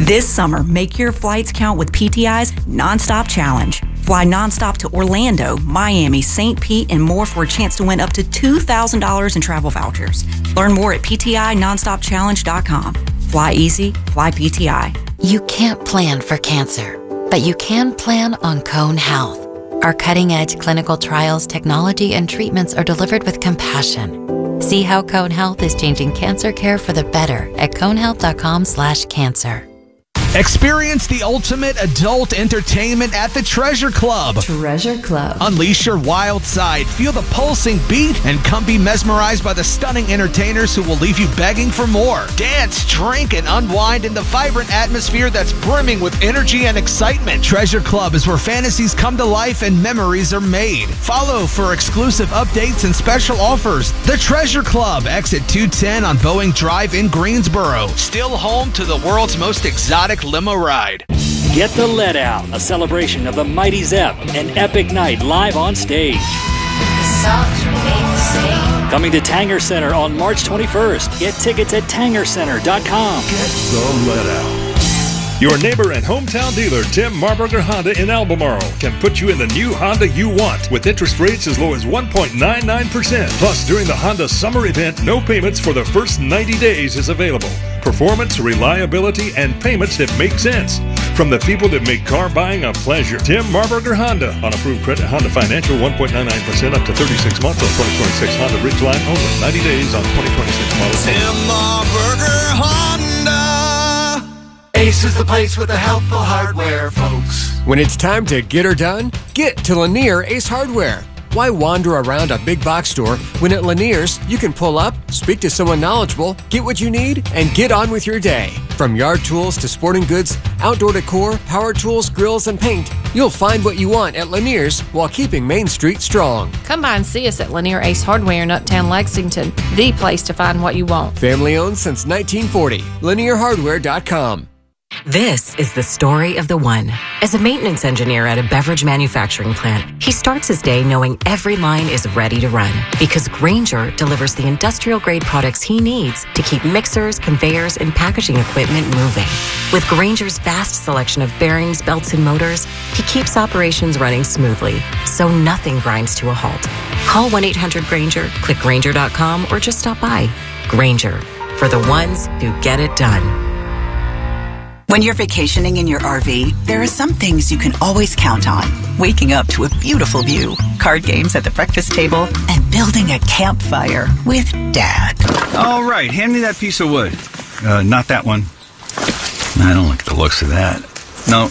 This summer, make your flights count with PTI's Nonstop Challenge. Fly nonstop to Orlando, Miami, St. Pete, and more for a chance to win up to $2,000 in travel vouchers. Learn more at PTINonstopChallenge.com. Fly easy, fly PTI. You can't plan for cancer, but you can plan on Cone Health. Our cutting-edge clinical trials, technology, and treatments are delivered with compassion. See how Cone Health is changing cancer care for the better at conehealth.com/cancer. Experience the ultimate adult entertainment at the Treasure Club. Treasure Club. Unleash your wild side, feel the pulsing beat, and come be mesmerized by the stunning entertainers who will leave you begging for more. Dance, drink, and unwind in the vibrant atmosphere that's brimming with energy and excitement. Treasure Club is where fantasies come to life and memories are made. Follow for exclusive updates and special offers. The Treasure Club, exit 210 on Boeing Drive in Greensboro. Still home to the world's most exotic limo ride. Get the Let Out, a celebration of the Mighty Zepp, an epic night live on stage. Coming to Tanger Center on March 21st. Get tickets at tangercenter.com. Get the Let Out. Your neighbor and hometown dealer, Tim Marburger Honda in Albemarle, can put you in the new Honda you want with interest rates as low as 1.99%. Plus, during the Honda summer event, no payments for the first 90 days is available. Performance, reliability, and payments that make sense. From the people that make car buying a pleasure. Tim Marburger Honda. On approved credit, Honda Financial, 1.99% up to 36 months on 2026 Honda Ridgeline only. 90 days on 2026 model. Tim Marburger Honda. Ace is the place with the helpful hardware, folks. When it's time to get her done, get to Lanier Ace Hardware. Why wander around a big box store when at Lanier's you can pull up, speak to someone knowledgeable, get what you need, and get on with your day? From yard tools to sporting goods, outdoor decor, power tools, grills, and paint, you'll find what you want at Lanier's while keeping Main Street strong. Come by and see us at Lanier Ace Hardware in Uptown Lexington, the place to find what you want. Family owned since 1940. LanierHardware.com. This is the story of the one. As a maintenance engineer at a beverage manufacturing plant, he starts his day knowing every line is ready to run because Grainger delivers the industrial-grade products he needs to keep mixers, conveyors, and packaging equipment moving. With Grainger's vast selection of bearings, belts, and motors, he keeps operations running smoothly, so nothing grinds to a halt. Call 1-800-GRAINGER, click Grainger.com, or just stop by. Grainger, for the ones who get it done. When you're vacationing in your RV, there are some things you can always count on. Waking up to a beautiful view, card games at the breakfast table, and building a campfire with Dad. All right, hand me that piece of wood. Not that one. I don't like the looks of that. No.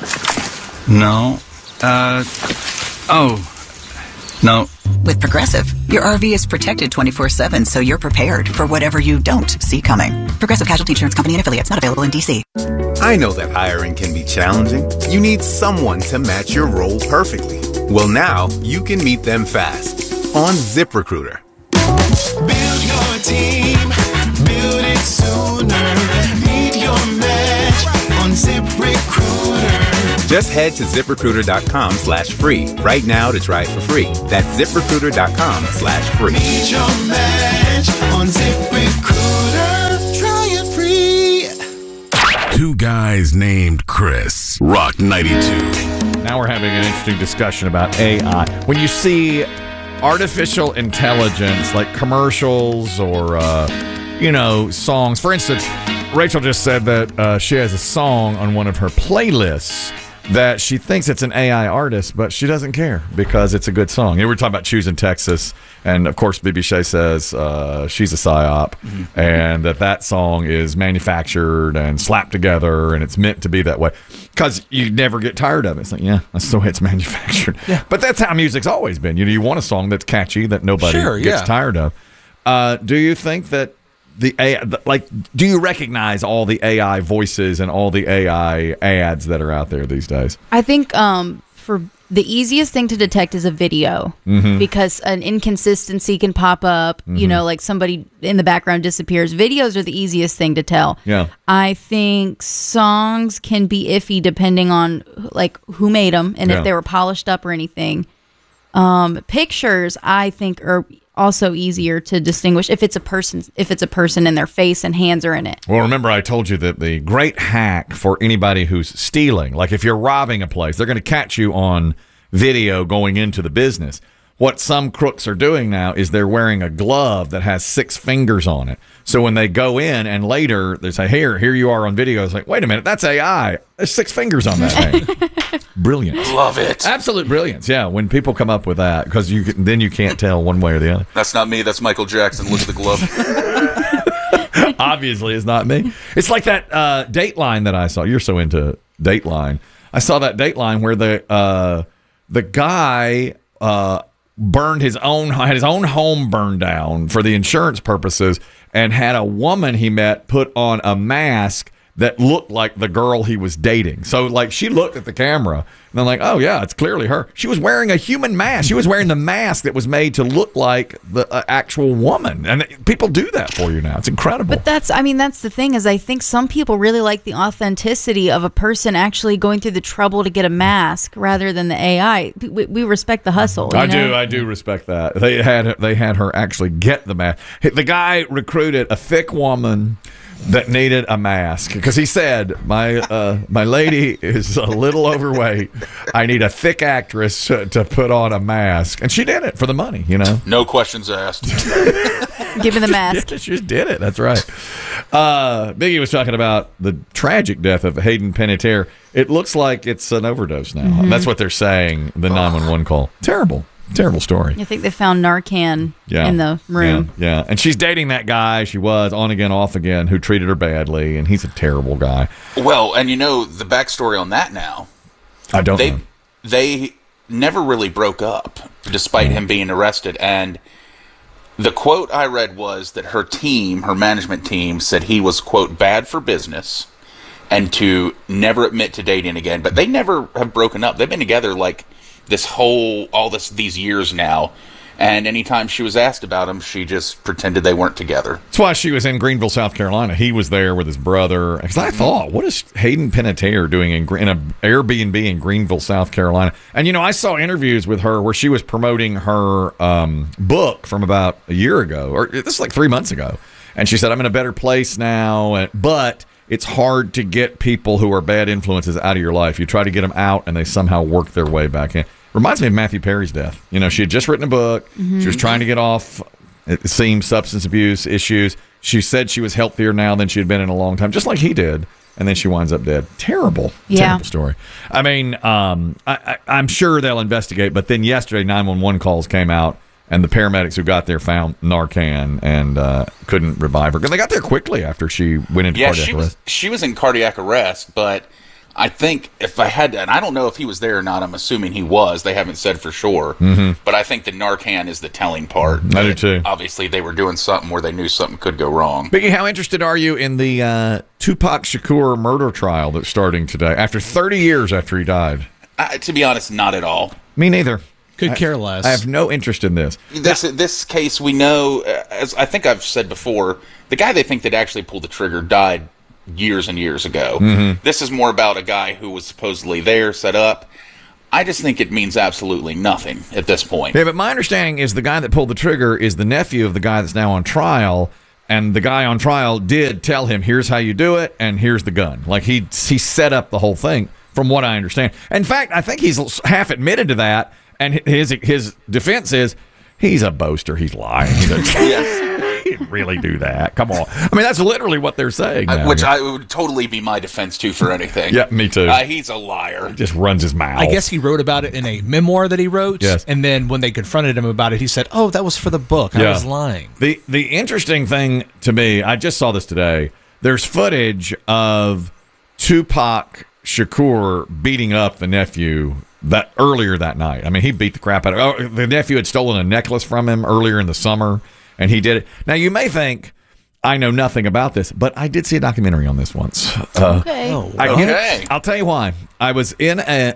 No. With Progressive, your RV is protected 24/7, so you're prepared for whatever you don't see coming. Progressive Casualty Insurance Company and Affiliates, not available in D.C. I know that hiring can be challenging. You need someone to match your role perfectly. Well, now you can meet them fast on ZipRecruiter. Build your team, build it sooner. Meet your match on ZipRecruiter. Just head to ZipRecruiter.com/free right now to try it for free. That's ZipRecruiter.com/free. Meet your match on ZipRecruiter. Try it free. Two guys named Chris. Rock 92. Now we're having an interesting discussion about AI. When you see artificial intelligence like commercials or, songs. For instance, Rachel just said that she has a song on one of her playlists that she thinks it's an AI artist, but she doesn't care because it's a good song. We were talking about Choosing Texas, and of course, Bibi Shea says she's a psyop, and that song is manufactured and slapped together, and it's meant to be that way because you never get tired of it. It's like, yeah, that's the way it's manufactured. Yeah. But that's how music's always been. You want a song that's catchy that nobody gets tired of. Do you think that the AI, do you recognize all the AI voices and all the AI ads that are out there these days? I think for the easiest thing to detect is a video because an inconsistency can pop up, like somebody in the background disappears. Videos are the easiest thing to tell. Yeah. I think songs can be iffy depending on who made them and if they were polished up or anything. Pictures, I think, are also easier to distinguish if it's a person and their face and hands are in it. Well, remember I told you that the great hack for anybody who's stealing, like if you're robbing a place, they're going to catch you on video going into the business. What some crooks are doing now is they're wearing a glove that has 6 fingers on it. So when they go in and later they say, here you are on video. It's like, wait a minute, that's AI. There's 6 fingers on that thing. Brilliant. Love it. Absolute brilliance. Yeah, when people come up with that, because then you can't tell one way or the other. That's not me. That's Michael Jackson. Look at the glove. Obviously, it's not me. It's like that Dateline that I saw. You're so into Dateline. I saw that Dateline where the guy had his own home burned down for the insurance purposes, and had a woman he met put on a mask that looked like the girl he was dating. So, like, she looked at the camera, and I'm like, oh, yeah, it's clearly her. She was wearing a human mask. She was wearing the mask that was made to look like the actual woman. And people do that for you now. It's incredible. But that's the thing is I think some people really like the authenticity of a person actually going through the trouble to get a mask rather than the AI. We respect the hustle. I do respect that. They had her actually get the mask. The guy recruited a thick woman that needed a mask because he said, my lady is a little overweight. I need a thick actress to put on a mask, and she did it for the money. No questions asked. Give me the mask. She just did it. That's right. Biggie was talking about the tragic death of Hayden Panettiere. It looks like it's an overdose now. Mm-hmm. That's what they're saying. The 911 call. Terrible story. I think they found Narcan in the room. Yeah. And she's dating that guy. She was on again, off again, who treated her badly, and he's a terrible guy. Well, and the backstory on that now. I don't know. They never really broke up, despite him being arrested. And the quote I read was that her management team, said he was, quote, bad for business and to never admit to dating again. But they never have broken up. They've been together like these years now, and anytime she was asked about him, she just pretended they weren't together. That's why she was in Greenville, South Carolina. He was there with his brother. Because I thought, what is Hayden Panettiere doing in an Airbnb in Greenville, South Carolina? And I saw interviews with her where she was promoting her book from about a year ago, or this is like 3 months ago, and she said, I'm in a better place now, but it's hard to get people who are bad influences out of your life. You try to get them out, and they somehow work their way back in. Reminds me of Matthew Perry's death. She had just written a book. Mm-hmm. She was trying to get off, it seemed, substance abuse issues. She said she was healthier now than she had been in a long time, just like he did. And then she winds up dead. Terrible story. I mean, I'm sure they'll investigate. But then yesterday, 911 calls came out, and the paramedics who got there found Narcan and couldn't revive her. Because they got there quickly after she went into cardiac arrest. She was in cardiac arrest, but I think if I had to, and I don't know if he was there or not, I'm assuming he was. They haven't said for sure. Mm-hmm. But I think the Narcan is the telling part. I do too. Obviously, they were doing something where they knew something could go wrong. Biggie, how interested are you in the Tupac Shakur murder trial that's starting today, after 30 years after he died? To be honest, not at all. Me neither. Could care less. I have no interest in this. This case, we know, as I think I've said before, the guy they think that actually pulled the trigger died years and years ago. Mm-hmm. This is more about a guy who was supposedly there, set up. I just think it means absolutely nothing at this point. Yeah, but my understanding is the guy that pulled the trigger is the nephew of the guy that's now on trial, and the guy on trial did tell him, here's how you do it, and here's the gun. Like, he set up the whole thing, from what I understand. In fact, I think he's half admitted to that, and his defense is, he's a boaster, he's lying. Yes. He didn't really do that. Come on. I mean, that's literally what they're saying. Which would totally be my defense, too, for anything. Yeah, me too. He's a liar. He just runs his mouth. I guess he wrote about it in a memoir that he wrote. Yes. And then when they confronted him about it, he said, oh, that was for the book. I was lying. The interesting thing to me, I just saw this today, there's footage of Tupac Shakur beating up the nephew earlier that night. I mean, he beat the crap out of the nephew had stolen a necklace from him earlier in the summer, and he did it. Now, you may think I know nothing about this, but I did see a documentary on this once. Okay. I'll tell you why. I was at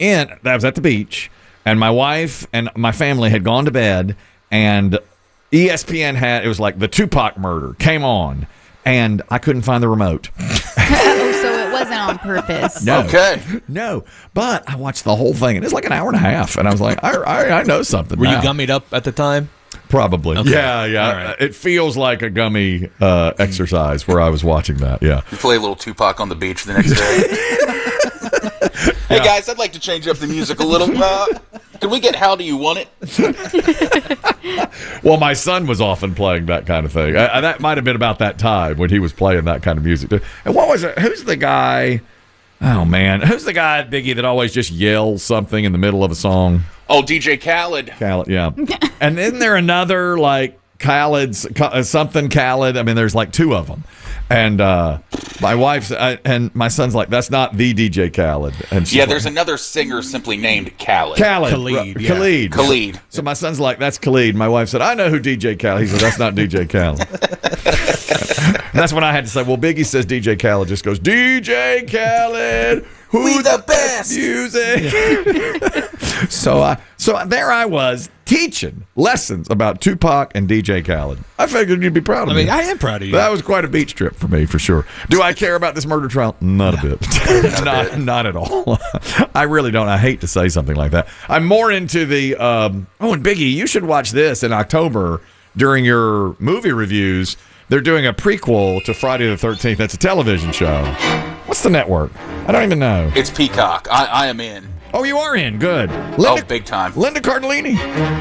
the beach, and my wife and my family had gone to bed, and ESPN it was like the Tupac murder came on, and I couldn't find the remote. So it wasn't on purpose. No. Okay. No. But I watched the whole thing, and it's like an hour and a half, and I was like, I know something. Were now. you gummied up at the time? Probably. Okay. Yeah. All right. It feels like a gummy exercise where I was watching that. Yeah. You play a little Tupac on the beach the next day. Hey guys, I'd like to change up the music a little. Can we get How Do You Want It? Well, my son was often playing that kind of thing. That might have been about that time when he was playing that kind of music. And what was it? Who's the guy? Oh, man. Who's the guy, Biggie, that always just yells something in the middle of a song? Oh, DJ Khaled. Khaled, yeah. And isn't there another, like, something Khaled? I mean, there's like two of them. And my wife's and my son's like, that's not the DJ Khaled. And she's there's another singer simply named Khaled. Khalid. Khalid. So my son's like, that's Khalid. My wife said, I know who DJ Khaled. He said, that's not DJ Khaled. And that's when I had to say, well, Biggie says DJ Khaled, just goes, DJ Khaled. We the best music. So there I was teaching lessons about Tupac and DJ Khaled. I figured you'd be proud of me. I am proud of you. That was quite a beach trip for me, for sure. Do I care about this murder trial? Not a bit. Not at all. I really don't. I hate to say something like that. I'm more into the, and Biggie, you should watch this in October during your movie reviews. They're doing a prequel to Friday the 13th. That's a television show. What's the network? I don't even know. It's Peacock. I am in. Oh, you are in. Good. Big time. Linda Cardellini.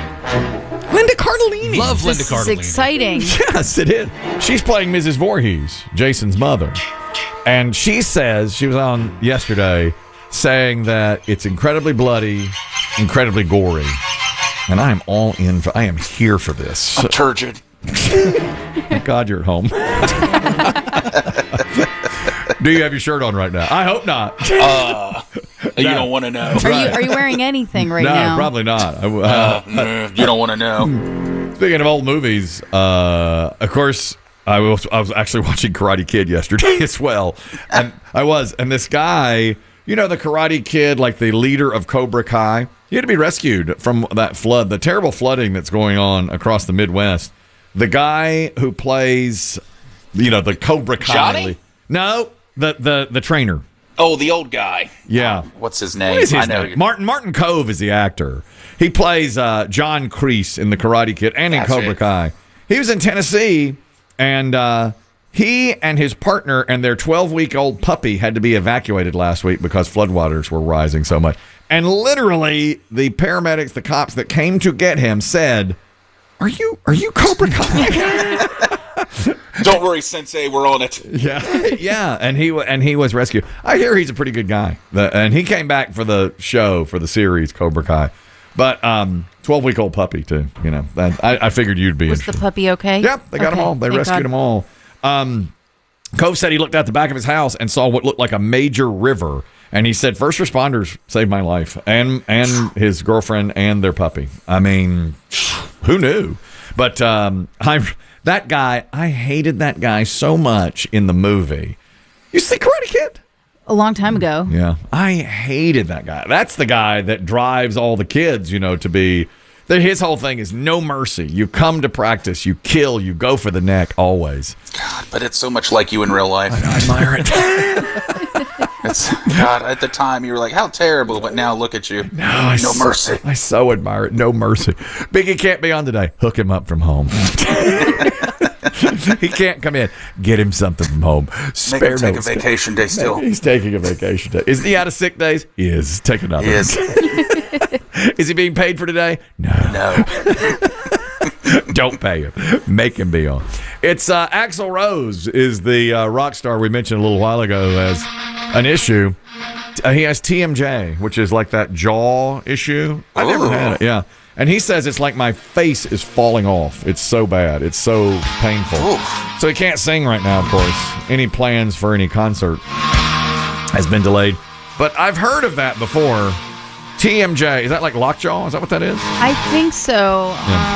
Love Linda This Cardellini. is exciting. Yes, it is. She's playing Mrs. Voorhees, Jason's mother. And she says, she was on yesterday, saying that it's incredibly bloody, incredibly gory. And I am all in for, I am here for this. I'm turgid. Thank God you're at home. Do you have your shirt on right now? I hope not. You don't want to know. Are you wearing anything right now? No, probably not. You don't want to know. Speaking of old movies, of course, I was actually watching Karate Kid yesterday as well. And and this guy, you know, the Karate Kid, like the leader of Cobra Kai, he had to be rescued from that flood, the terrible flooding that's going on across the Midwest. The guy who plays, you know, the Cobra Kai. Johnny? No, the trainer. Oh, the old guy. Yeah. What's his name? What is his I know. name? Martin Cove is the actor. He plays John Kreese in the Karate Kid and in Cobra Kai. He was in Tennessee, and he and his partner and their 12-week-old puppy had to be evacuated last week because floodwaters were rising so much. And literally, the paramedics, the cops that came to get him said, Are you Cobra Kai? Don't worry, Sensei, we're on it. Yeah, and he was rescued. I hear he's a pretty good guy, and he came back for the show, for the series Cobra Kai. But 12-week-old puppy too. You know, I figured you'd be interested. Was the puppy okay? Yep, they got them all. They rescued them all. Cove said he looked out the back of his house and saw what looked like a major river, and he said first responders saved my life and his girlfriend and their puppy. I mean, who knew? But that guy, I hated that guy so much in the movie. You see Karate Kid? A long time ago. Yeah. I hated that guy. That's the guy that drives all the kids, you know, to be... His whole thing is no mercy. You come to practice, you kill, you go for the neck, always. God, but it's so much like you in real life. I admire it. God, at the time you were like, how terrible, but now look at you. No mercy. I so admire it. No mercy. Biggie can't be on today. Hook him up from home. He can't come in. Get him something from home. Make him take a vacation day still. He's taking a vacation day. Is he out of sick days? He is. Take another. He is. Is he being paid for today? No. Don't pay him. Make him be on. It's Axl Rose is the rock star we mentioned a little while ago as an issue. He has TMJ, which is like that jaw issue. I never had it. Yeah. And he says it's like my face is falling off. It's so bad. It's so painful. Oof. So he can't sing right now, of course. Any plans for any concert has been delayed. But I've heard of that before. TMJ, is that like lockjaw? Is that what that is? I think so.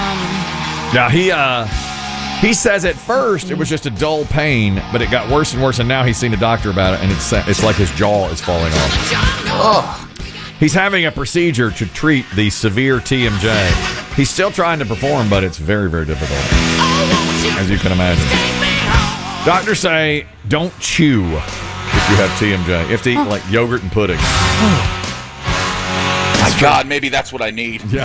Yeah, he says at first it was just a dull pain, but it got worse and worse, and now he's seen a doctor about it, and it's like his jaw is falling off. He's having a procedure to treat the severe TMJ. He's still trying to perform, but it's very, very difficult, as you can imagine. Doctors say don't chew if you have TMJ. You have to eat like yogurt and pudding. My God, maybe that's what I need. Yeah.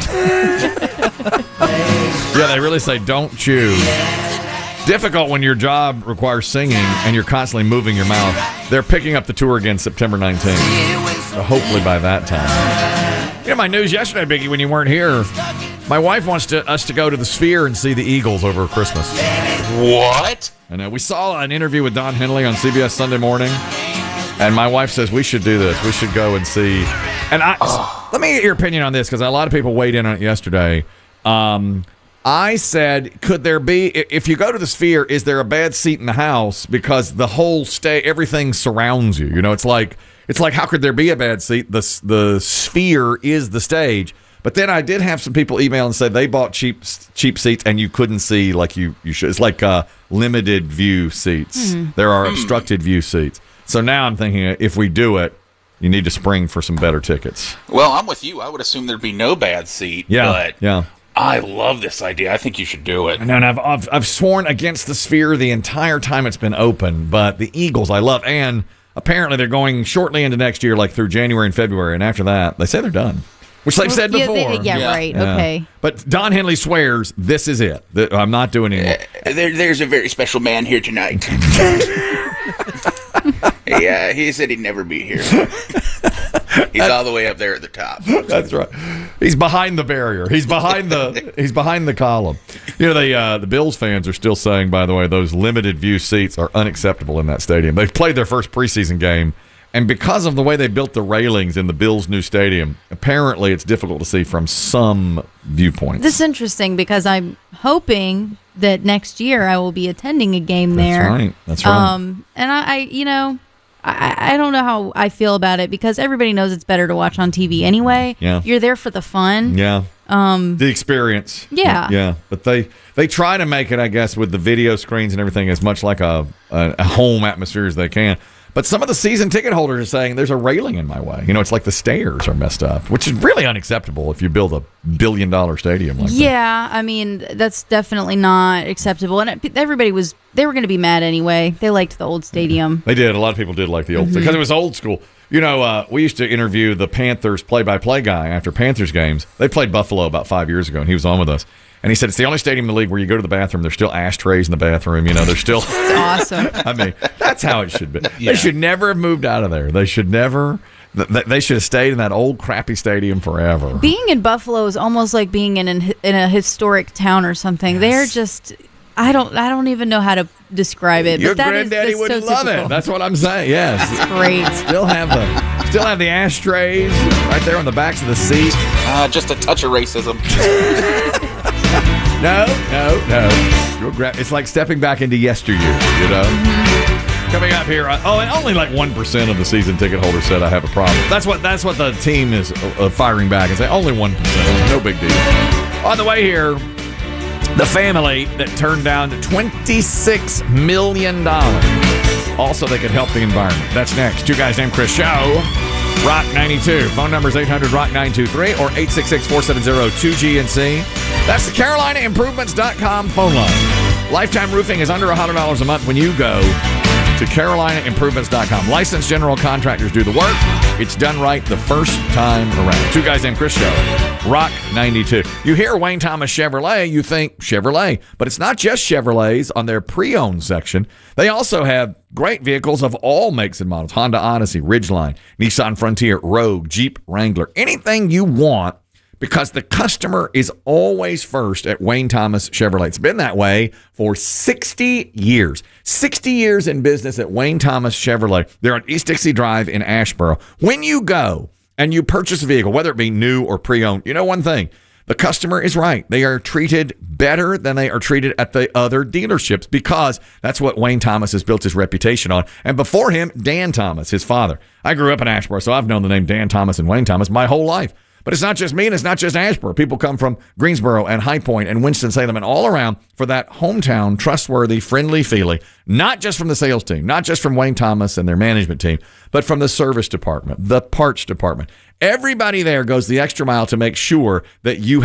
Yeah, they really say don't chew. Difficult when your job requires singing and you're constantly moving your mouth. They're picking up the tour again September 19th. So hopefully by that time. You know, my news yesterday, Biggie, when you weren't here, my wife wants us to go to the Sphere and see the Eagles over Christmas. What? I know. We saw an interview with Don Henley on CBS Sunday Morning, and my wife says we should do this. We should go and see. And let me get your opinion on this, because a lot of people weighed in on it yesterday. I said, could there be, if you go to the Sphere, is there a bad seat in the house because the whole everything surrounds you? You know, it's like how could there be a bad seat? The Sphere is the stage. But then I did have some people email and say they bought cheap seats and you couldn't see like you should. It's like limited view seats. Mm-hmm. There are obstructed view seats. So now I'm thinking if we do it, you need to spring for some better tickets. Well, I'm with you. I would assume there'd be no bad seat. Yeah, but I love this idea. I think you should do it. And I've sworn against the Sphere the entire time it's been open, but the Eagles I love. And apparently they're going shortly into next year, like through January and February. And after that, they say they're done. Which they've said before. Right. Yeah. Okay. But Don Henley swears this is it. I'm not doing it anymore. There's a very special man here tonight. Yeah, he said he'd never be here. He's all the way up there at the top. That's right. He's behind the barrier. He's behind the column. You know, the Bills fans are still saying, by the way, those limited view seats are unacceptable in that stadium. They've played their first preseason game, and because of the way they built the railings in the Bills' new stadium, apparently it's difficult to see from some viewpoints. This is interesting because I'm hoping that next year I will be attending a game there. That's right. And I don't know how I feel about it because everybody knows it's better to watch on TV anyway. Yeah. You're there for the fun. Yeah. The experience. Yeah. Yeah. But they try to make it, I guess, with the video screens and everything as much like a home atmosphere as they can. But some of the season ticket holders are saying there's a railing in my way. You know, it's like the stairs are messed up, which is really unacceptable if you build a $1 billion stadium like that. Yeah, I mean, that's definitely not acceptable. And they were going to be mad anyway. They liked the old stadium. They did. A lot of people did like the old because it was old school. You know, we used to interview the Panthers play-by-play guy after Panthers games. They played Buffalo about 5 years ago, and he was on with us. And he said it's the only stadium in the league where you go to the bathroom, there's still ashtrays in the bathroom. You know, there's still... That's awesome. I mean, that's how it should be. Yeah. They should never have moved out of there. They should never... They should have stayed in that old crappy stadium forever. Being in Buffalo is almost like being in a historic town or something. Yes. They're just... I don't even know how to describe it. Your but that granddaddy is would so love typical. it. That's what I'm saying. Yes, it's great. Still have the ashtrays right there on the backs of the seat. Just a touch of racism. No. It's like stepping back into yesteryear. You know. Mm-hmm. Coming up here. And only like 1% of the season ticket holders said I have a problem. That's what the team is firing back and say only 1%. No big deal. On the way here. The family that turned down $26 million. Also, they could help the environment. That's next. Two Guys Named Chris Show. Rock 92. Phone number is 800-ROCK-923 or 866-470-2GNC. That's the CarolinaImprovements.com phone line. Lifetime Roofing is under $100 a month when you go to CarolinaImprovements.com. Licensed general contractors do the work. It's done right the first time around. Two Guys Named Chris Show. Rock 92. You hear Wayne Thomas Chevrolet, you think Chevrolet. But it's not just Chevrolets on their pre-owned section. They also have great vehicles of all makes and models. Honda Odyssey, Ridgeline, Nissan Frontier, Rogue, Jeep Wrangler. Anything you want, because the customer is always first at Wayne Thomas Chevrolet. It's been that way for 60 years. 60 years in business at Wayne Thomas Chevrolet. They're on East Dixie Drive in Asheboro. When you go and you purchase a vehicle, whether it be new or pre-owned, you know one thing. The customer is right. They are treated better than they are treated at the other dealerships because that's what Wayne Thomas has built his reputation on. And before him, Dan Thomas, his father. I grew up in Asheboro, so I've known the name Dan Thomas and Wayne Thomas my whole life. But it's not just me and it's not just Asheboro. People come from Greensboro and High Point and Winston-Salem and all around for that hometown, trustworthy, friendly feeling, not just from the sales team, not just from Wayne Thomas and their management team, but from the service department, the parts department. Everybody there goes the extra mile to make sure that you have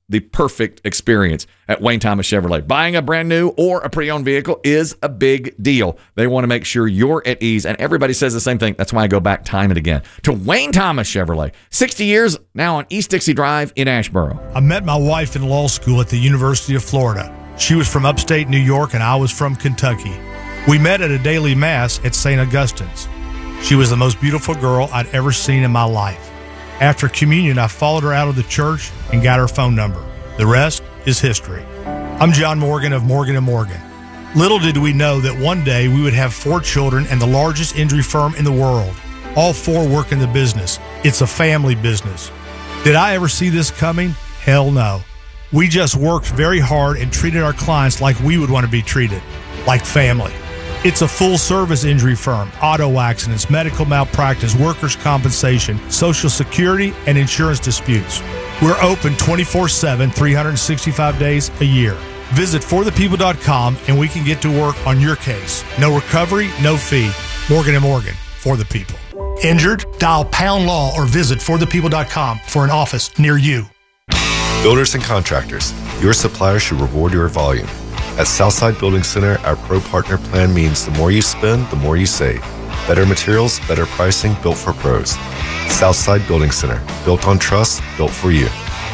the perfect experience at Wayne Thomas Chevrolet. Buying a brand new or a pre-owned vehicle is a big deal. They want to make sure you're at ease, and everybody says the same thing. That's why I go back time and again to Wayne Thomas Chevrolet. 60 years now on East Dixie Drive in Asheboro. I met my wife in law school at the University of Florida. She was from upstate New York, and I was from Kentucky. We met at a daily mass at St. Augustine's. She was the most beautiful girl I'd ever seen in my life. After communion, I followed her out of the church and got her phone number. The rest is history. I'm John Morgan of Morgan & Morgan. Little did we know that one day we would have 4 children and the largest injury firm in the world. All 4 work in the business. It's a family business. Did I ever see this coming? Hell no. We just worked very hard and treated our clients like we would want to be treated, like family. It's a full-service injury firm, auto accidents, medical malpractice, workers' compensation, Social Security, and insurance disputes. We're open 24/7, 365 days a year. Visit forthepeople.com and we can get to work on your case. No recovery, no fee. Morgan & Morgan, for the people. Injured? Dial pound law or visit forthepeople.com for an office near you. Builders and contractors, your supplier should reward your volume. At Southside Building Center, our Pro Partner Plan means the more you spend, the more you save. Better materials, better pricing, built for pros. Southside Building Center, built on trust, built for you.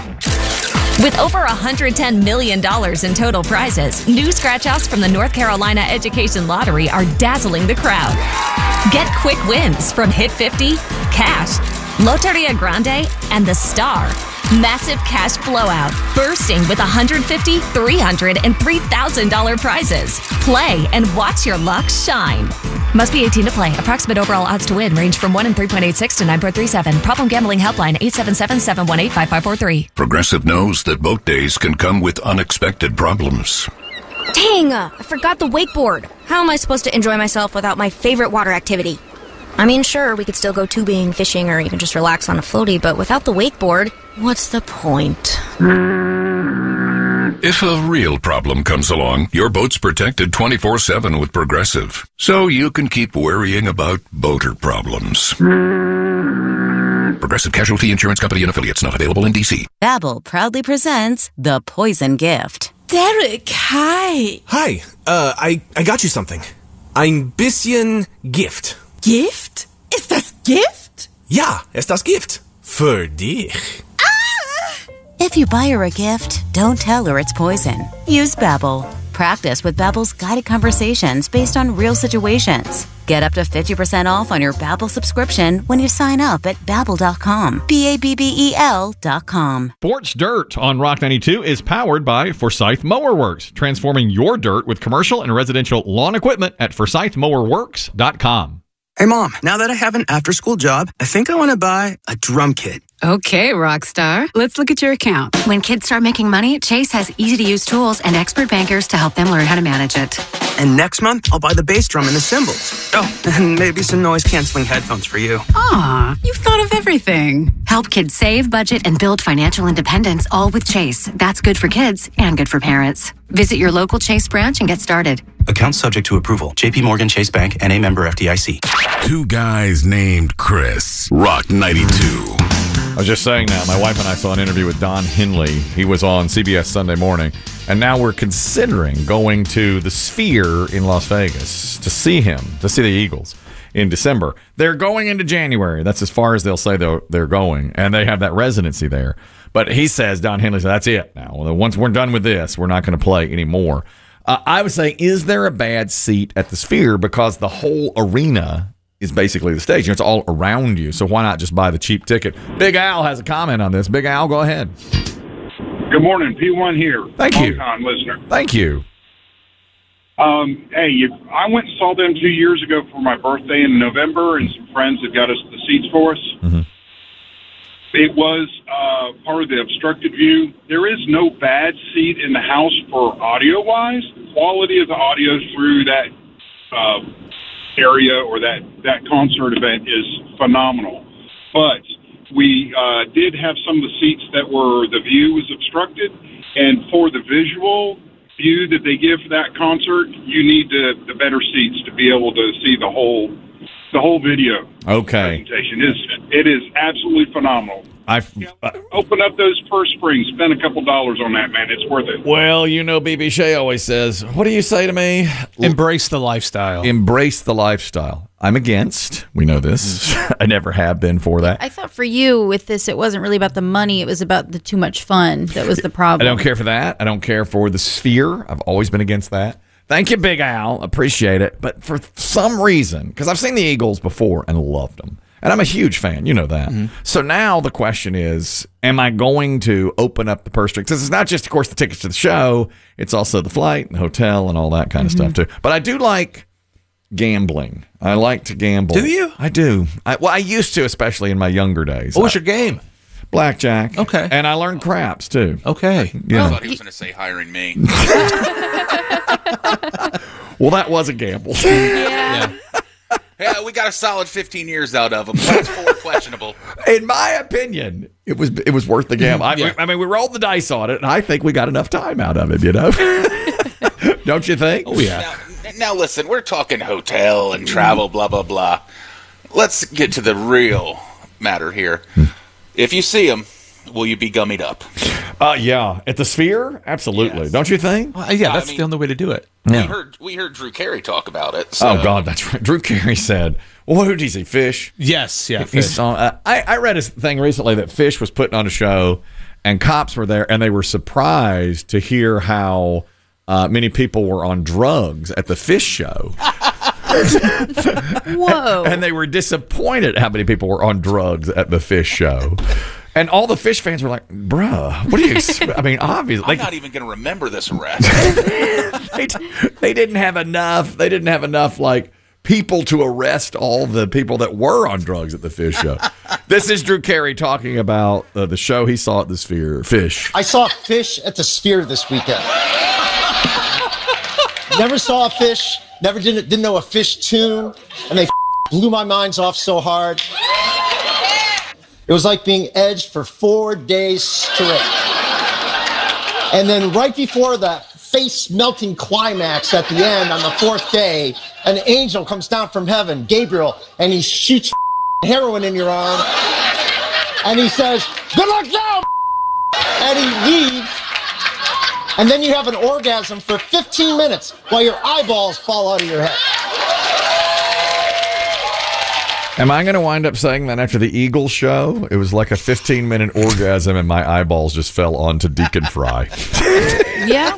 With over $110 million in total prizes, new scratch-offs from the North Carolina Education Lottery are dazzling the crowd. Get quick wins from Hit 50, Cash, Loteria Grande, and The Star. Massive cash blowout, bursting with $150, $300, and $3,000 prizes. Play and watch your luck shine. Must be 18 to play. Approximate overall odds to win range from 1 in 3.86 to 9.37. Problem gambling helpline 877-718-5543. Progressive knows that boat days can come with unexpected problems. Dang, I forgot the wakeboard. How am I supposed to enjoy myself without my favorite water activity? I mean, sure, we could still go tubing, fishing, or even just relax on a floaty, but without the wakeboard, what's the point? If a real problem comes along, your boat's protected 24/7 with Progressive, so you can keep worrying about boater problems. Progressive Casualty Insurance Company and Affiliates, not available in D.C. Babbel proudly presents The Poison Gift. Derek, hi. Hi, I got you something. Ein bisschen Gift. Gift? Ist das Gift? Ja, ist das Gift. Für dich. If you buy her a gift, don't tell her it's poison. Use Babbel. Practice with Babbel's guided conversations based on real situations. Get up to 50% off on your Babbel subscription when you sign up at Babbel.com. Babbel.com. Sports Dirt on Rock 92 is powered by Forsyth Mower Works, transforming your dirt with commercial and residential lawn equipment at ForsythMowerWorks.com. Hey, Mom, now that I have an after-school job, I think I want to buy a drum kit. Okay, Rockstar. Let's look at your account. When kids start making money, Chase has easy-to-use tools and expert bankers to help them learn how to manage it. And next month, I'll buy the bass drum and the cymbals. Oh, and maybe some noise-canceling headphones for you. Aw, you've thought of everything. Help kids save, budget, and build financial independence, all with Chase. That's good for kids and good for parents. Visit your local Chase branch and get started. Account subject to approval. JP Morgan Chase Bank, N.A. member FDIC. Two guys named Chris. Rock 92. I was just saying that. My wife and I saw an interview with Don Henley. He was on CBS Sunday Morning. And now we're considering going to the Sphere in Las Vegas to see him, to see the Eagles in December. They're going into January. That's as far as they'll say they're going. And they have that residency there. But he says, Don Henley says, that's it now. Once we're done with this, we're not going to play anymore. I would say, is there a bad seat at the Sphere? Because the whole arena is basically the stage. It's all around you. So why not just buy the cheap ticket? Big Al has a comment on this. Big Al, go ahead. Good morning. P1 here. Thank you. Long-time listener. Thank you. Hey, I went and saw them 2 years ago for my birthday in November, and some friends had got us the seats for us. Mm-hmm. It was part of the obstructed view. There is no bad seat in the house for audio-wise. The quality of the audio through that area or that concert event is phenomenal. But we did have some of the seats that were, the view was obstructed, and for the visual view that they give for that concert, you need the better seats to be able to see the whole video. Okay. Presentation. It is absolutely phenomenal. Open up those purse springs. Spend a couple dollars on that, man. It's worth it. Well, BB Shea always says, what do you say to me? Embrace the lifestyle. Embrace the lifestyle. I'm against. We know this. I never have been for that. I thought for you with this, it wasn't really about the money. It was about the too much fun. That was the problem. I don't care for that. I don't care for the sphere. I've always been against that. Thank you, Big Al. Appreciate it. But for some reason, because I've seen the Eagles before and loved them, and I'm a huge fan. You know that. So now the question is, am I going to open up the purse strings? Because it's not just, of course, the tickets to the show. It's also the flight and the hotel and all that kind of stuff, too. But I do like gambling. I like to gamble. Do you? I do. I used to, especially in my younger days. What was your game? Blackjack. Okay. And I learned craps, too. Okay. I thought he was going to say hiring me. Well, that was a gamble. Yeah, we got a solid 15 years out of him. That's 4 questionable. In my opinion, it was worth the gamble. I mean, we rolled the dice on it, and I think we got enough time out of it, Don't you think? Oh, yeah. Now listen, we're talking hotel and travel, blah, blah, blah. Let's get to the real matter here. If you see him, will you be gummied up? Yeah. At the Sphere? Absolutely. Yes. Don't you think? Well, yeah, that's the only way to do it. Yeah. We heard Drew Carey talk about it. So. Oh, God, that's right. Drew Carey said, well, who did he say? Fish? Yes, yeah, Fish. I read a thing recently that Fish was putting on a show, and cops were there, and they were surprised to hear how many people were on drugs at the Fish show. Whoa. And they were disappointed how many people were on drugs at the Fish show. And all the Fish fans were like, bruh, what do you I mean, obviously. I'm not even going to remember this arrest. They didn't have enough. They didn't have enough, like, people to arrest all the people that were on drugs at the Fish show. This is Drew Carey talking about the show he saw at the Sphere, Fish. I saw Fish at the Sphere this weekend. Never saw a Fish, never didn't know a Fish tune, and they blew my minds off so hard. It was like being edged for 4 days straight. And then right before the face-melting climax at the end on the 4th day, an angel comes down from heaven, Gabriel, and he shoots heroin in your arm. And he says, good luck now, and he leaves. And then you have an orgasm for 15 minutes while your eyeballs fall out of your head. Am I going to wind up saying that after the Eagles show? It was like a 15-minute orgasm and my eyeballs just fell onto Deacon Fry. Yeah.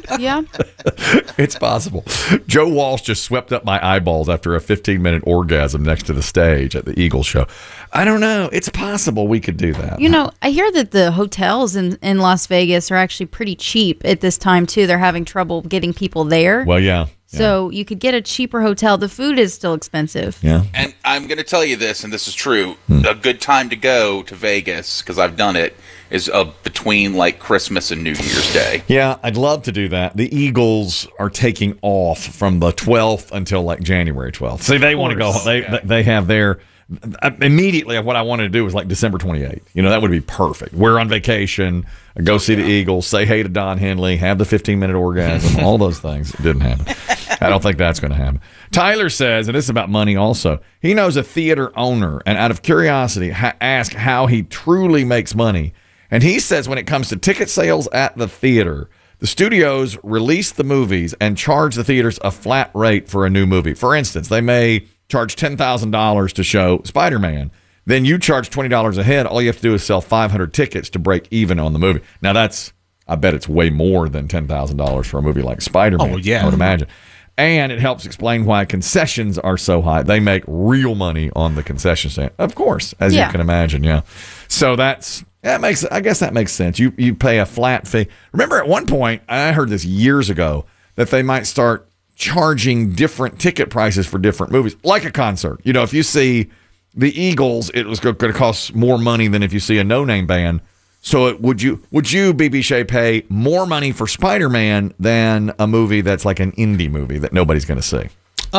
It's possible. Joe Walsh just swept up my eyeballs after a 15-minute orgasm next to the stage at the Eagles show. I don't know. It's possible we could do that. I hear that the hotels in Las Vegas are actually pretty cheap at this time, too. They're having trouble getting people there. Well, yeah. So you could get a cheaper hotel. The food is still expensive. Yeah. And I'm going to tell you this, and this is true. A good time to go to Vegas, because I've done it, is between like Christmas and New Year's Day. Yeah, I'd love to do that. The Eagles are taking off from the 12th until like January 12th. See, they want to go. They have their... Immediately, what I wanted to do was like December 28th. That would be perfect. We're on vacation. Go see the Eagles. Say hey to Don Henley. Have the 15-minute orgasm. All those things. It didn't happen. I don't think that's going to happen. Tyler says, and this is about money also, he knows a theater owner, and out of curiosity, asked how he truly makes money. And he says when it comes to ticket sales at the theater, the studios release the movies and charge the theaters a flat rate for a new movie. For instance, they may charge $10,000 to show Spider-Man. Then you charge $20 a head. All you have to do is sell 500 tickets to break even on the movie. Now, I bet it's way more than $10,000 for a movie like Spider-Man. Oh, yeah. I would imagine. And it helps explain why concessions are so high. They make real money on the concession stand. Of course, as you can imagine, yeah. So I guess that makes sense. You pay a flat fee. Remember at one point, I heard this years ago, that they might start charging different ticket prices for different movies, like a concert. If you see the Eagles, it was going to cost more money than if you see a no-name band. So would you, BB Shea, pay more money for Spider-Man than a movie that's like an indie movie that nobody's going to see?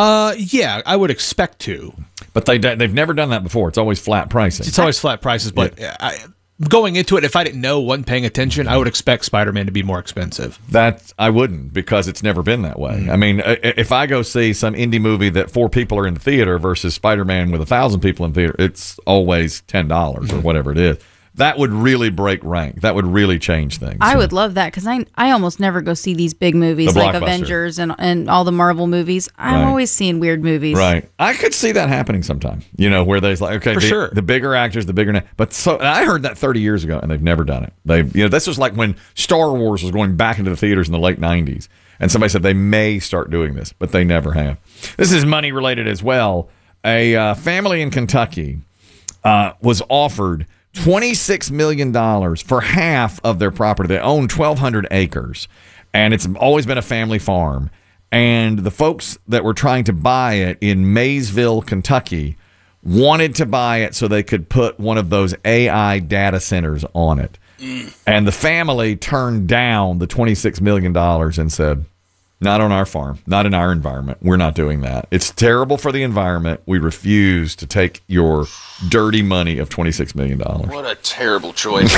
Yeah, I would expect to. But they've never done that before. It's always flat pricing. It's always flat prices, but going into it, if I didn't know, wasn't paying attention, I would expect Spider-Man to be more expensive. That I wouldn't, because it's never been that way. I mean, if I go see some indie movie that 4 people are in the theater versus Spider-Man with 1,000 people in the theater, it's always $10 or whatever it is. That would really break rank. That would really change things. I would love that because I almost never go see these big movies The like blockbuster. Avengers and all the Marvel movies. I'm Right. always seeing weird movies. Right. I could see that happening sometime, where there's like, okay, For sure. the bigger actors, the bigger name. But so I heard that 30 years ago and they've never done it. This was like when Star Wars was going back into the theaters in the late 90s. And somebody said they may start doing this, but they never have. This is money related as well. A family in Kentucky was offered $26 million for half of their property. They own 1,200 acres, and it's always been a family farm. And the folks that were trying to buy it in Maysville, Kentucky, wanted to buy it so they could put one of those AI data centers on it. And the family turned down the $26 million and said, not on our farm, not in our environment. We're not doing that. It's terrible for the environment. We refuse to take your dirty money of $26 million. What a terrible choice.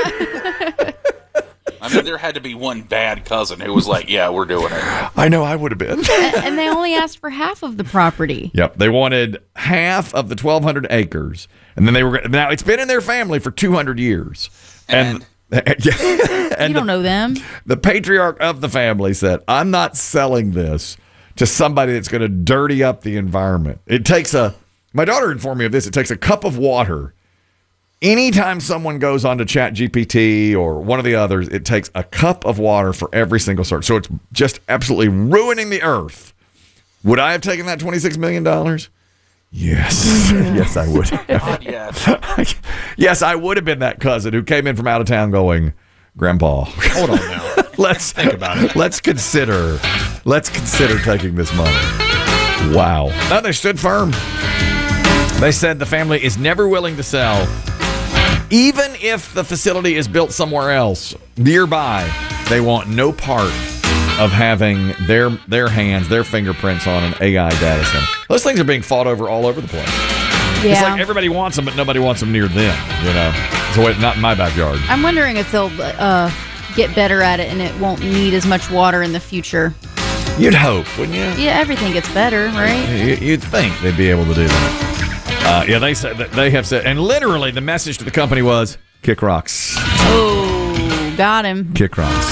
I mean, there had to be one bad cousin who was like, yeah, we're doing it. I know I would have been. And they only asked for half of the property. Yep. They wanted half of the 1,200 acres. And then now it's been in their family for 200 years. And You don't know them. The patriarch of the family said, I'm not selling this to somebody that's going to dirty up the environment. My daughter informed me of this. It takes a cup of water. Anytime someone goes on to ChatGPT or one of the others, it takes a cup of water for every single search. So it's just absolutely ruining the earth. Would I have taken that $26 million? Yes. Yes, I would. Yes. Yes, I would have been that cousin who came in from out of town going, Grandpa, Hold on now. let's think about it. Let's consider taking this money. Wow. No, they stood firm. They said the family is never willing to sell, even if the facility is built somewhere else nearby. They want no part of having their hands, their fingerprints on an AI data center. Those things are being fought over all over the place. Yeah. It's like everybody wants them, but nobody wants them near them. So not in my backyard. I'm wondering if they'll get better at it and it won't need as much water in the future. You'd hope, wouldn't you? Yeah, everything gets better, right? You'd think they'd be able to do that. They have said, and literally the message to the company was, kick rocks. Oh, got him. Kick rocks.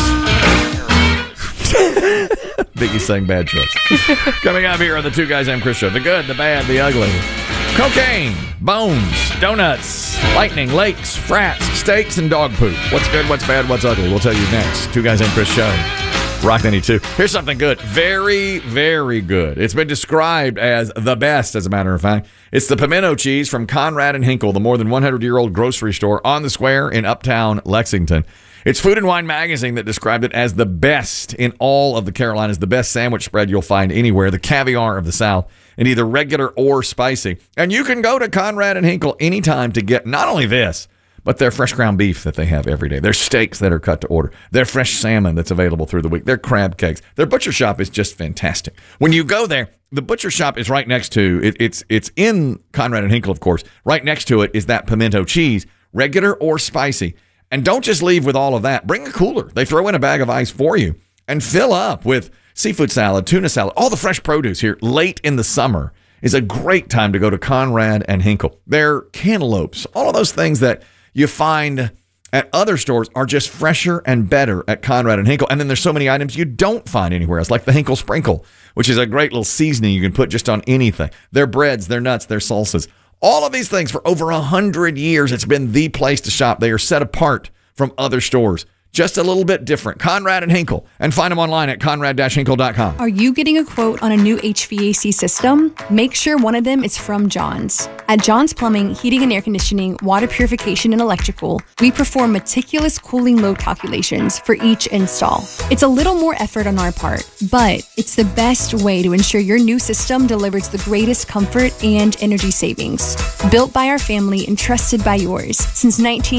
Biggie saying bad choice. Coming up here on the Two Guys Named Chris Show. The good, the bad, the ugly. Cocaine, bones, donuts, lightning, lakes, frats, steaks, and dog poop. What's good, what's bad, what's ugly? We'll tell you next. Two Guys Named Chris Show. Rock 92. Here's something good. Very, very good. It's been described as the best, as a matter of fact. It's the pimento cheese from Conrad and Hinkle, the more than 100-year-old grocery store on the square in Uptown Lexington. It's Food and Wine magazine that described it as the best in all of the Carolinas, the best sandwich spread you'll find anywhere, the caviar of the South, and either regular or spicy. And you can go to Conrad and Hinkle anytime to get not only this, but their fresh ground beef that they have every day. Their steaks that are cut to order. Their fresh salmon that's available through the week. Their crab cakes. Their butcher shop is just fantastic. When you go there, the butcher shop is right next to, it's in Conrad and Hinkle, of course. Right next to it is that pimento cheese, regular or spicy. And don't just leave with all of that. Bring a cooler. They throw in a bag of ice for you and fill up with seafood salad, tuna salad, all the fresh produce here late in the summer is a great time to go to Conrad and Hinkle. Their cantaloupes, all of those things that you find at other stores are just fresher and better at Conrad and Hinkle. And then there's so many items you don't find anywhere else, like the Hinkle Sprinkle, which is a great little seasoning you can put just on anything. Their breads, their nuts, their salsas. All of these things for over 100 years, it's been the place to shop. They are set apart from other stores. Just a little bit different. Conrad and Hinkle. And find them online at conrad-hinkle.com. Are you getting a quote on a new HVAC system? Make sure one of them is from Johns. At Johns Plumbing, Heating and Air Conditioning, Water Purification, and Electrical, we perform meticulous cooling load calculations for each install. It's a little more effort on our part, but it's the best way to ensure your new system delivers the greatest comfort and energy savings. Built by our family and trusted by yours since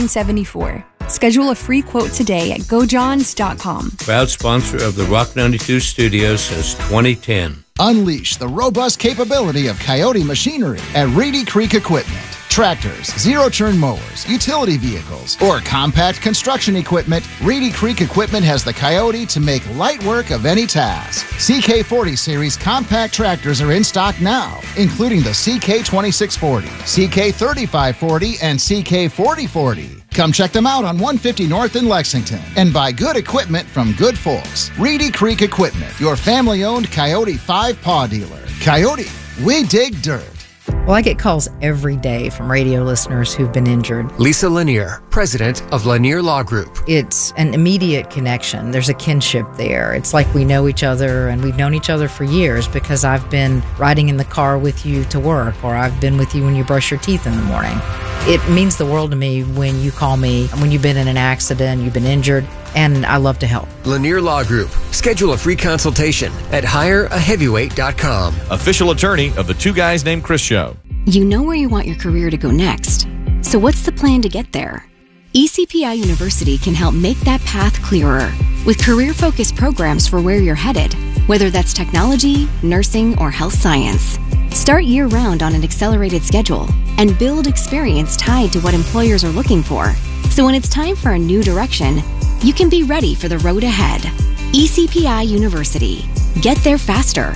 1974. Schedule a free quote today at gojohns.com. Proud sponsor of the Rock 92 studios since 2010. Unleash the robust capability of Coyote machinery at Reedy Creek Equipment. Tractors, zero-turn mowers, utility vehicles, or compact construction equipment, Reedy Creek Equipment has the Coyote to make light work of any task. CK40 series compact tractors are in stock now, including the CK2640, CK3540, and CK4040. Come check them out on 150 North in Lexington and buy good equipment from good folks. Reedy Creek Equipment, your family-owned Coyote 5-paw dealer. Coyote, we dig dirt. Well, I get calls every day from radio listeners who've been injured. Lisa Lanier, president of Lanier Law Group. It's an immediate connection. There's a kinship there. It's like we know each other, and we've known each other for years because I've been riding in the car with you to work, or I've been with you when you brush your teeth in the morning. It means the world to me when you call me, when you've been in an accident, you've been injured, and I love to help. Lanier Law Group. Schedule a free consultation at hireaheavyweight.com. Official attorney of the Two Guys Named Chris show. You know where you want your career to go next. So what's the plan to get there? eCPI University can help make that path clearer with career-focused programs for where you're headed, whether that's technology, nursing, or health science. Start year-round on an accelerated schedule and build experience tied to what employers are looking for. So when it's time for a new direction, you can be ready for the road ahead. eCPI University. Get there faster.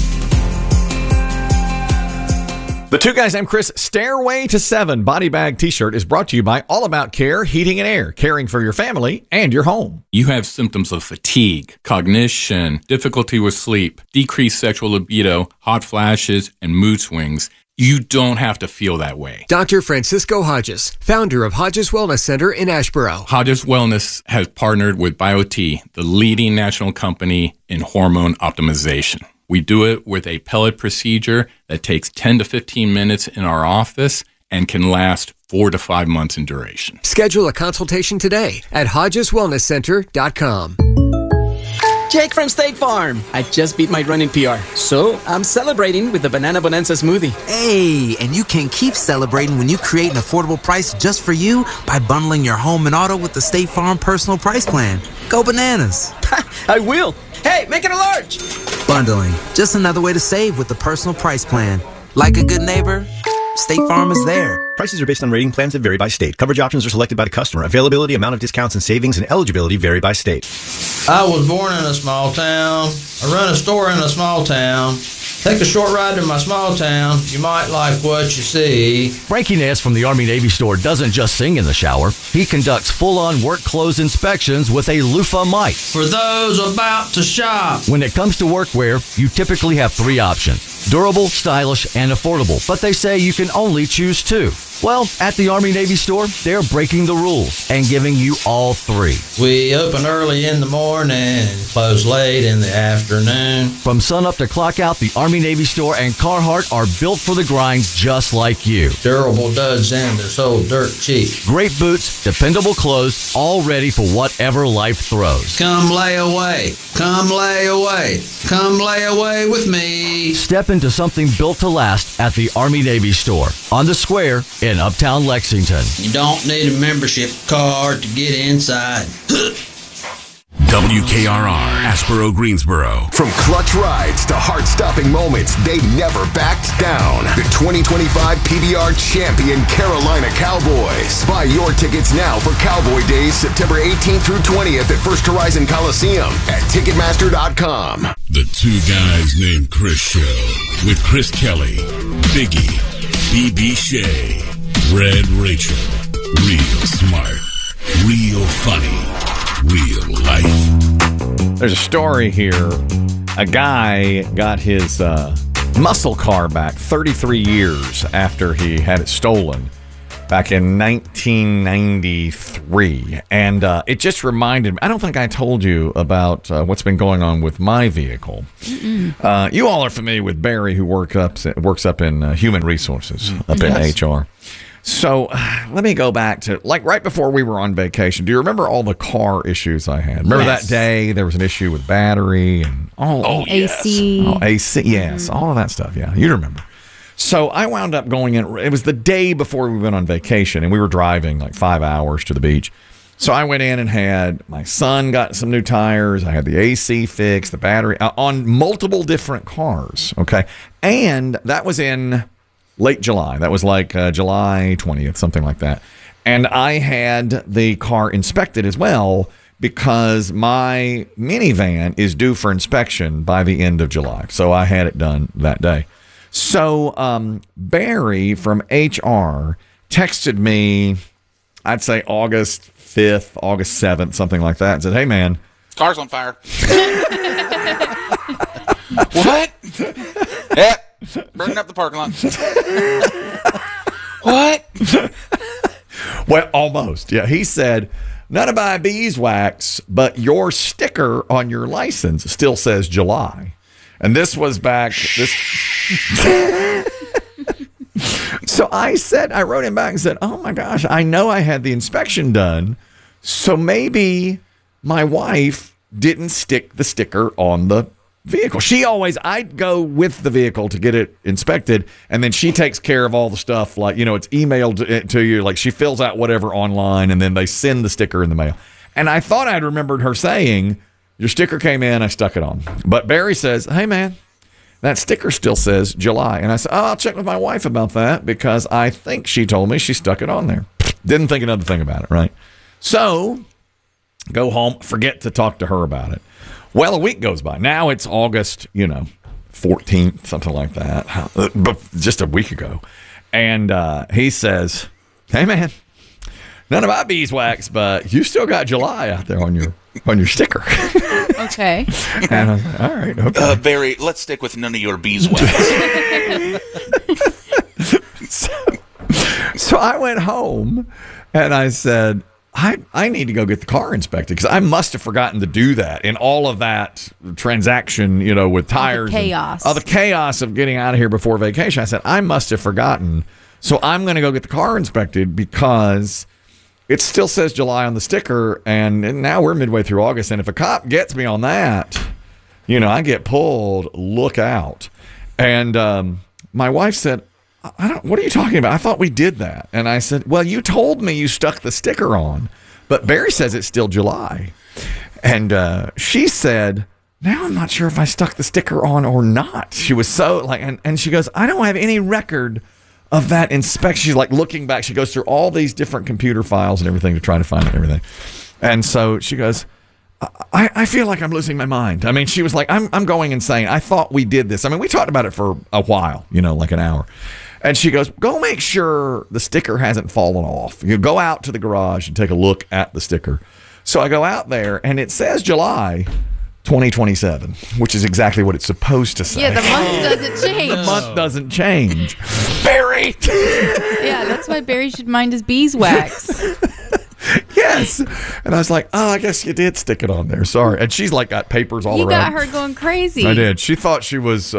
The Two Guys Named Chris Stairway to 7 body bag t-shirt is brought to you by All About Care Heating and Air, caring for your family and your home. You have symptoms of fatigue, cognition, difficulty with sleep, decreased sexual libido, hot flashes, and mood swings. You don't have to feel that way. Dr. Francisco Hodges, founder of Hodges Wellness Center in Asheboro. Hodges Wellness has partnered with BioT, the leading national company in hormone optimization. We do it with a pellet procedure that takes 10 to 15 minutes in our office and can last 4 to 5 months in duration. Schedule a consultation today at HodgesWellnessCenter.com. Jake from State Farm. I just beat my running PR, so I'm celebrating with the Banana Bonanza smoothie. Hey, and you can keep celebrating when you create an affordable price just for you by bundling your home and auto with the State Farm Personal Price Plan. Go bananas. I will. Hey, make it a large. Bundling, just another way to save with the Personal Price Plan. Like a good neighbor, State Farm is there. Prices are based on rating plans that vary by state. Coverage options are selected by the customer. Availability, amount of discounts and savings, and eligibility vary by state. I was born in a small town. I run a store in a small town. Take a short ride to my small town. You might like what you see. Frankie Ness from the Army-Navy store doesn't just sing in the shower. He conducts full-on work clothes inspections with a loofah mic. For those about to shop. When it comes to workwear, you typically have 3 options. Durable, stylish, and affordable. But they say you can only choose 2. Well, at the Army-Navy store, they're breaking the rules and giving you all 3. We open early in the morning and close late in the afternoon. From sunup to clock out, the Army-Navy store and Carhartt are built for the grinds just like you. Durable duds and they're sold dirt cheap. Great boots, dependable clothes, all ready for whatever life throws. Come lay away. Come lay away. Come lay away with me. Step into something built to last at the Army-Navy store on the square in Uptown Lexington. You don't need a membership card to get inside. WKRR, Asheboro, Greensboro. From clutch rides to heart-stopping moments, they never backed down. The 2025 PBR champion Carolina Cowboys. Buy your tickets now for Cowboy Days, September 18th through 20th at First Horizon Coliseum at Ticketmaster.com. The Two Guys Named Chris show with Chris Kelly, Biggie, BB Shea, Red Rachel. Real smart, real funny. Real life. There's a story here. A guy got his muscle car back 33 years after he had it stolen back in 1993. And it just reminded me, I don't think I told you about what's been going on with my vehicle. You all are familiar with Barry, who works up in human resources, up in HR. So let me go back to like right before we were on vacation. Do you remember all the car issues I had? Remember that day there was an issue with battery and AC. Oh, AC, yes. All of that stuff. Yeah, you remember. So I wound up going in. It was the day before we went on vacation, and we were driving like 5 hours to the beach. So I went in and had my son got some new tires. I had the AC fixed, the battery on multiple different cars. Okay, and that was in late July. That was like July 20th, something like that. And I had the car inspected as well because my minivan is due for inspection by the end of July. So I had it done that day. So Barry from HR texted me I'd say August 5th, August 7th, something like that, and said, hey, man. Car's on fire. What? Yeah. Burning up the parking lot. What? Well, almost. Yeah, he said, not to buy beeswax, but your sticker on your license still says July. And this was back. So I wrote him back and said, oh my gosh, I know I had the inspection done. So maybe my wife didn't stick the sticker on the vehicle. I'd go with the vehicle to get it inspected, and then she takes care of all the stuff, like, it's emailed to you, like she fills out whatever online, and then they send the sticker in the mail. And I thought I'd remembered her saying, your sticker came in, I stuck it on. But Barry says, hey man, that sticker still says July. And I said, I'll check with my wife about that, because I think she told me she stuck it on there. Didn't think another thing about it, right? So go home, forget to talk to her about it. Well, a week goes by. Now it's August, 14th, something like that, but just a week ago. And he says, hey, man, none of my beeswax, but you still got July out there on your sticker. Okay. And I was like, all right, okay. Barry, let's stick with none of your beeswax. So I went home, and I said, I need to go get the car inspected, because I must have forgotten to do that in all of that transaction, with tires. All the chaos of getting out of here before vacation. I said, I must have forgotten. So I'm going to go get the car inspected, because it still says July on the sticker, and now we're midway through August. And if a cop gets me on that, I get pulled, look out. And my wife said, what are you talking about? I thought we did that. And I said, well, you told me you stuck the sticker on, but Barry says it's still July. And she said, now I'm not sure if I stuck the sticker on or not. She was so and she goes, I don't have any record of that inspection. She's like looking back. She goes through all these different computer files and everything to try to find everything. And so she goes, I feel like I'm losing my mind. I mean, she was like, I'm going insane. I thought we did this. I mean, we talked about it for a while, like an hour. And she goes, go make sure the sticker hasn't fallen off. You go out to the garage and take a look at the sticker. So I go out there, and it says July 2027, which is exactly what it's supposed to say. Yeah, the month doesn't change. The month doesn't change. Barry! Yeah, that's why Barry should mind his beeswax. Yes. And I was like, I guess you did stick it on there. Sorry. And she's like got papers all you around. You got her going crazy. I did. She thought she was,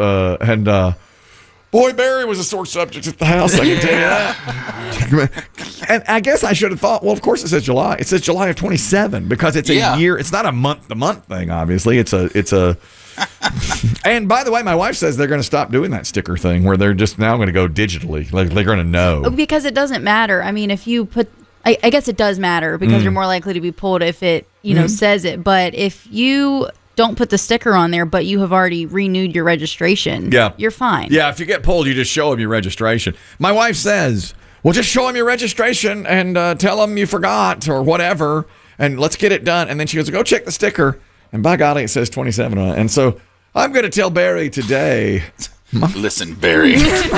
boy, Barry was a sore subject at the house, I can tell you that. And I guess I should have thought, well, of course it says July. It says July of 27, because it's a year. It's not a month-to-month thing, obviously. It's a. And by the way, my wife says they're going to stop doing that sticker thing, where they're just now going to go digitally. Like, they're going to know. Because it doesn't matter. I mean, if you put, I guess it does matter, because you're more likely to be pulled if it, says it. But if you don't put the sticker on there, but you have already renewed your registration, you're fine. Yeah, if you get pulled, you just show them your registration. My wife says, well, just show them your registration and tell them you forgot or whatever, and let's get it done. And then she goes, go check the sticker. And by golly, it says 27 on it. And so I'm going to tell Barry today. Listen, Barry.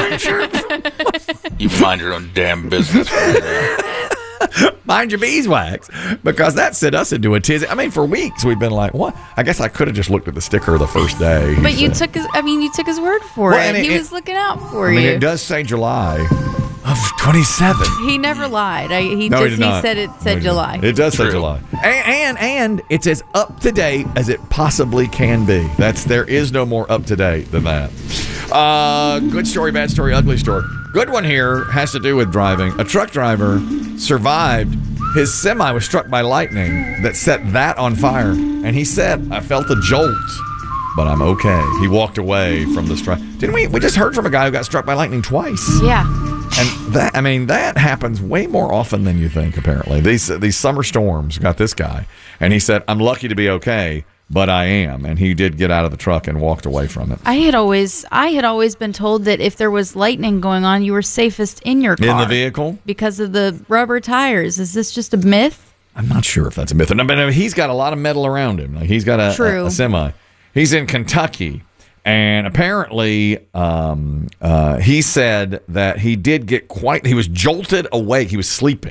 You mind your own damn business. Mind your beeswax, because that sent us into a tizzy. I mean, for weeks we've been like, what? I guess I could have just looked at the sticker the first day. But you took his word for it. He was looking out for you. I mean, it does say July of 27. He never lied. He said it said July. It does say July. And it's as up to date as it possibly can be. There is no more up to date than that. Good story, bad story, ugly story. Good one here has to do with driving. A truck driver survived. His semi was struck by lightning that set that on fire. And he said, I felt a jolt, but I'm okay. He walked away from the strike. Didn't we? We just heard from a guy who got struck by lightning twice. Yeah. And that happens way more often than you think, apparently. These summer storms got this guy. And he said, I'm lucky to be okay, but I am. And he did get out of the truck and walked away from it. I had always been told that if there was lightning going on, you were safest in your car. In the vehicle? Because of the rubber tires. Is this just a myth? I'm not sure if that's a myth. But he's got a lot of metal around him. Like, he's got a semi. He's in Kentucky. And apparently, he said that he did get he was jolted awake. He was sleeping.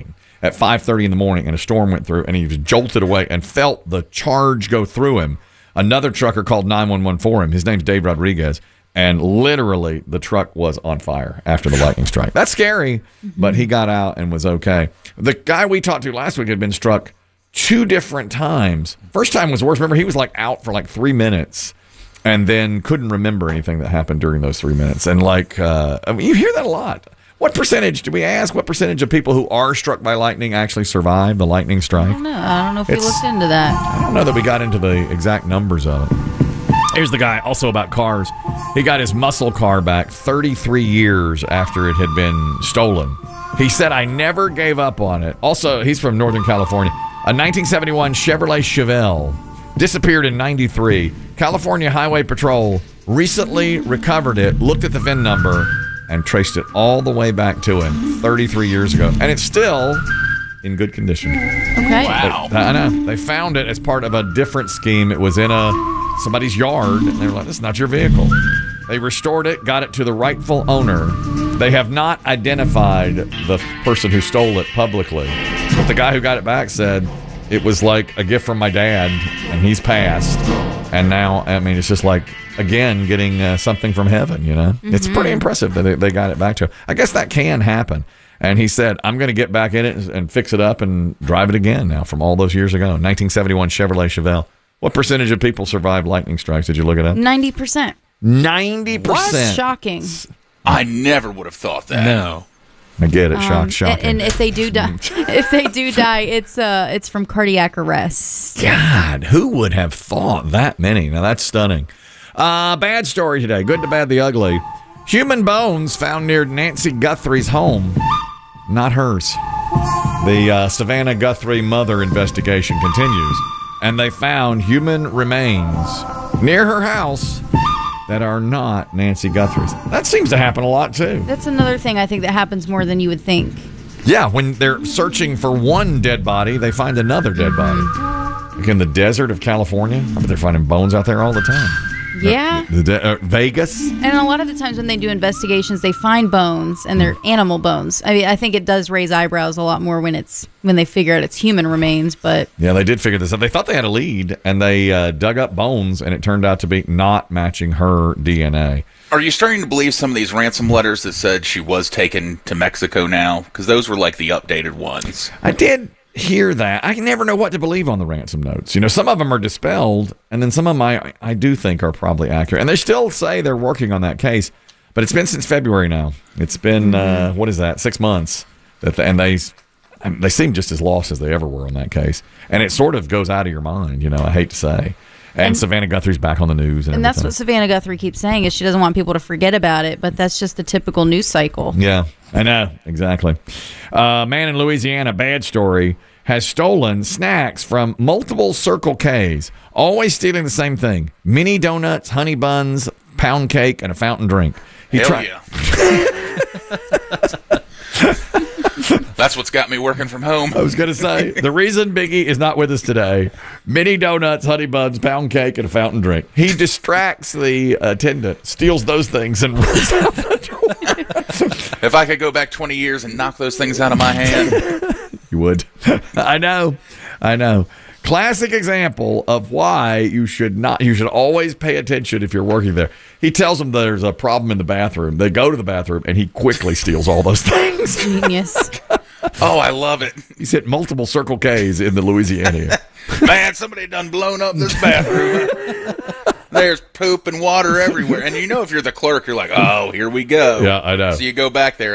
at 5:30 in the morning, and a storm went through, and he was jolted away and felt the charge go through him. Another trucker called 911 for him. His name's Dave Rodriguez, and literally the truck was on fire after the lightning strike. That's scary, but he got out and was okay. The guy we talked to last week had been struck 2 different times. First time was worse. Remember, he was like out for like 3 minutes and then couldn't remember anything that happened during those 3 minutes. And like, I mean, you hear that a lot. What percentage, do we ask, what percentage of people who are struck by lightning actually survive the lightning strike? I don't know if we looked into that. I don't know that we got into the exact numbers of it. Here's the guy, also about cars. He got his muscle car back 33 years after it had been stolen. He said, I never gave up on it. Also, he's from Northern California. A 1971 Chevrolet Chevelle disappeared in 93. California Highway Patrol recently recovered it, looked at the VIN number, and traced it all the way back to him 33 years ago. And it's still in good condition. Okay. Wow. I know. They found it as part of a different scheme. It was in somebody's yard, and they were like, this is not your vehicle. They restored it, got it to the rightful owner. They have not identified the person who stole it publicly. But the guy who got it back said, it was like a gift from my dad, and he's passed. And now, I mean, it's just like, again, getting something from heaven, you know? Mm-hmm. It's pretty impressive that they got it back to him. I guess that can happen. And he said, I'm going to get back in it and fix it up and drive it again now from all those years ago. 1971 Chevrolet Chevelle. What percentage of people survive lightning strikes? Did you look it up? 90%. 90%. That's shocking. I never would have thought that. No. I get it. Shocking. And if they do die, it's from cardiac arrest. God, who would have thought that many? Now that's stunning. Bad story today. Good to bad, the ugly. Human bones found near Nancy Guthrie's home. Not hers. The Savannah Guthrie mother investigation continues, and they found human remains near her house that are not Nancy Guthrie's. That seems to happen a lot, too. That's another thing I think that happens more than you would think. Yeah, when they're searching for one dead body, they find another dead body. Like in the desert of California, I bet they're finding bones out there all the time. Yeah. Vegas. And a lot of the times when they do investigations, they find bones, and they're animal bones. I mean, I think it does raise eyebrows a lot more when they figure out it's human remains. But yeah, they did figure this out. They thought they had a lead, and they dug up bones, and it turned out to be not matching her DNA. Are you starting to believe some of these ransom letters that said she was taken to Mexico now? Because those were like the updated ones. I did hear that. I never know what to believe on the ransom notes. You know, some of them are dispelled, and then some of them I do think are probably accurate. And they still say they're working on that case, but it's been since February now. It's been, 6 months. And they seem just as lost as they ever were on that case. And it sort of goes out of your mind, you know, I hate to say. And Savannah Guthrie's back on the news. And that's what Savannah Guthrie keeps saying, is she doesn't want people to forget about it, but that's just the typical news cycle. Yeah, I know. Exactly. Man in Louisiana, bad story, has stolen snacks from multiple Circle Ks, always stealing the same thing: mini donuts, honey buns, pound cake, and a fountain drink. Yeah. That's what's got me working from home. I was going to say, the reason Biggie is not with us today: mini donuts, honey buns, pound cake, and a fountain drink. He distracts the attendant, steals those things, and runs out the door. If I could go back 20 years and knock those things out of my hand. You would. I know. Classic example of why you should always pay attention if you're working there. He tells them there's a problem in the bathroom. They go to the bathroom, and he quickly steals all those things. Genius. Oh, I love it. He's hit multiple Circle Ks in the Louisiana. Man, somebody done blown up this bathroom. There's poop and water everywhere. And you know, if you're the clerk, you're like, oh, here we go. Yeah, I know. So you go back there.